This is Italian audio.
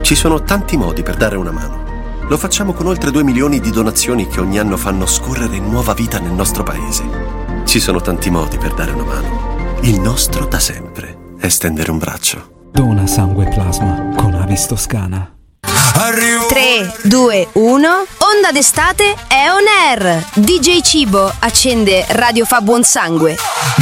Ci sono tanti modi per dare una mano. Lo facciamo con oltre 2 milioni di donazioni che ogni anno fanno scorrere nuova vita nel nostro paese. Ci sono tanti modi per dare una mano. Il nostro da sempre è stendere un braccio. Dona sangue e plasma con Avis Toscana. 3, 2, 1. Onda d'estate è on air. DJ Cibo accende Radio Fa Buon Sangue.